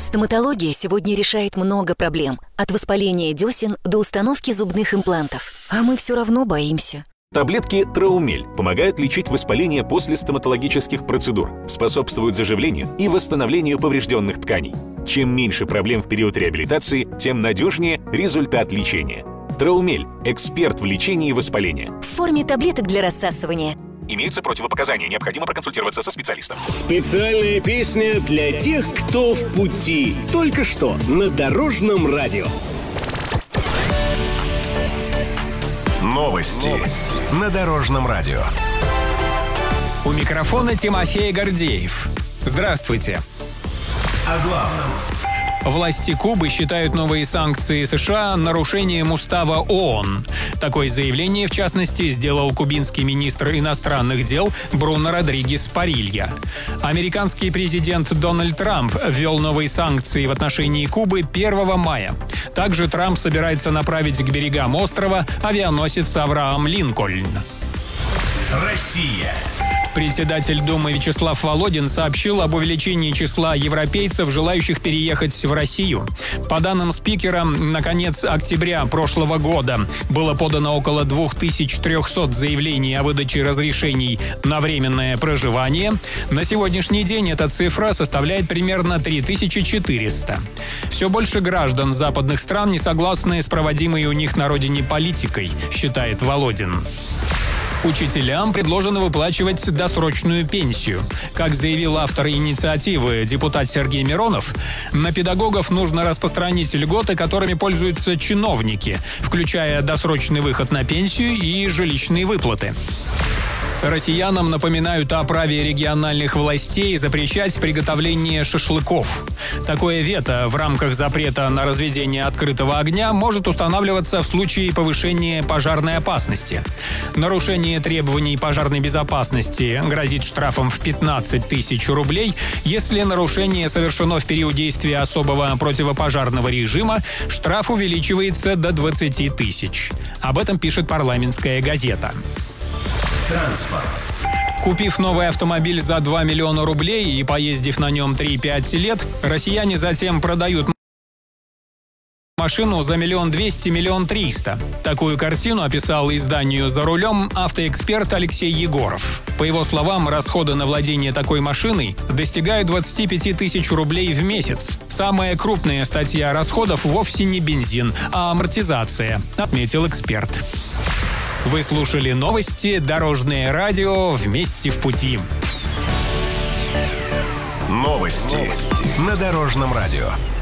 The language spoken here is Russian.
Стоматология сегодня решает много проблем. От воспаления десен до установки зубных имплантов. А мы все равно боимся. Таблетки Траумель помогают лечить воспаление после стоматологических процедур, способствуют заживлению и восстановлению поврежденных тканей. Чем меньше проблем в период реабилитации, тем надежнее результат лечения. Траумель – эксперт в лечении воспаления. В форме таблеток для рассасывания. Имеются противопоказания, необходимо проконсультироваться со специалистом. Специальная песня для тех, кто в пути. Только что на Дорожном радио. Новости на Дорожном радио. У микрофона Тимофей Гордеев. Здравствуйте. О главном. Власти Кубы считают новые санкции США нарушением устава ООН. Такое заявление, в частности, сделал кубинский министр иностранных дел Бруно Родригес Парилья. Американский президент Дональд Трамп ввел новые санкции в отношении Кубы 1 мая. Также Трамп собирается направить к берегам острова авианосец «Авраам Линкольн». Россия. Председатель Думы Вячеслав Володин сообщил об увеличении числа европейцев, желающих переехать в Россию. По данным спикера, на конец октября прошлого года было подано около 2300 заявлений о выдаче разрешений на временное проживание. На сегодняшний день эта цифра составляет примерно 3400. Все больше граждан западных стран не согласны с проводимой у них на родине политикой, считает Володин. Учителям предложено выплачивать досрочную пенсию. Как заявил автор инициативы депутат Сергей Миронов, на педагогов нужно распространить льготы, которыми пользуются чиновники, включая досрочный выход на пенсию и жилищные выплаты. Россиянам напоминают о праве региональных властей запрещать приготовление шашлыков. Такое вето в рамках запрета на разведение открытого огня может устанавливаться в случае повышения пожарной опасности. Нарушение требований пожарной безопасности грозит штрафом в 15 тысяч рублей. Если нарушение совершено в период действия особого противопожарного режима, штраф увеличивается до 20 тысяч. Об этом пишет «Парламентская газета». Транспорт. Купив новый автомобиль за 2 миллиона рублей и поездив на нем 3-5 лет, россияне затем продают машину за 1 200 000 1 300 000. Такую картину описал изданию «За рулем» автоэксперт Алексей Егоров. По его словам, расходы на владение такой машиной достигают 25 тысяч рублей в месяц. Самая крупная статья расходов вовсе не бензин, а амортизация, отметил эксперт. Вы слушали новости «Дорожное радио. Вместе в пути». Новости на Дорожном радио.